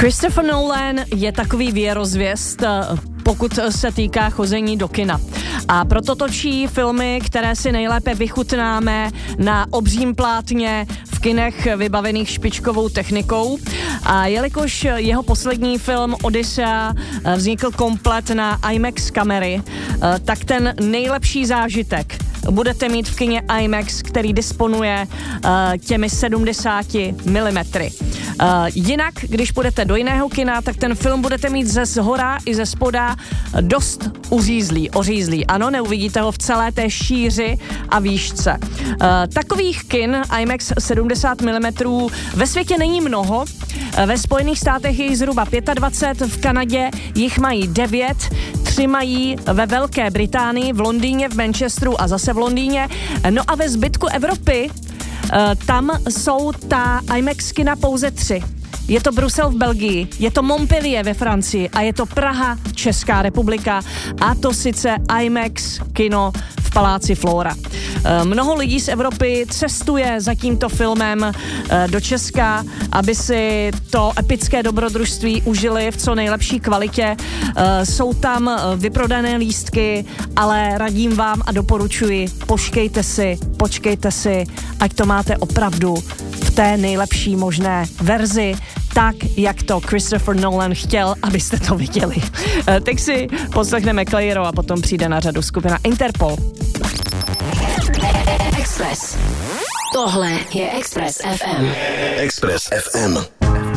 Christopher Nolan je takový věrozvěst, pokud se týká chození do kina. A proto točí filmy, které si nejlépe vychutnáme na obřím plátně v kinech vybavených špičkovou technikou. A jelikož jeho poslední film Odyssea vznikl komplet na IMAX kamery, tak ten nejlepší zážitek budete mít v kině IMAX, který disponuje těmi 70 mm. Jinak, když půjdete do jiného kina, tak ten film budete mít ze zhora i ze spoda dost ořízlý. Ano, neuvidíte ho v celé té šíři a výšce. Takových kin IMAX 70 mm ve světě není mnoho. Ve Spojených státech je jich zhruba 25, v Kanadě jich mají 9, 3 mají ve Velké Británii, v Londýně, v Manchesteru a zase v Londýně. No a ve zbytku Evropy tam jsou ta IMAX kina pouze 3. Je to Brusel v Belgii, je to Montpellier ve Francii a je to Praha, Česká republika, a to sice IMAX kino v Paláci Flora. Mnoho lidí z Evropy cestuje za tímto filmem do Česka, aby si to epické dobrodružství užili v co nejlepší kvalitě. Jsou tam vyprodané lístky, ale radím vám a doporučuji, počkejte si, ať to máte opravdu v té nejlepší možné verzi, tak, jak to Christopher Nolan chtěl, abyste to viděli. Teď si poslechneme Clairo a potom přijde na řadu skupina Interpol. Express. Tohle je Express FM. Express FM.